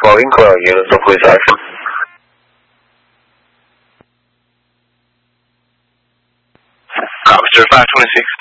Following call, units of police action. Officer 526.